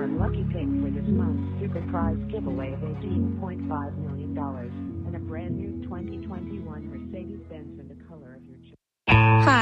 unlucky pick for this month's super prize giveaway of $18.5 million and a brand new 2021 Mercedes-Benz in the color of your choice.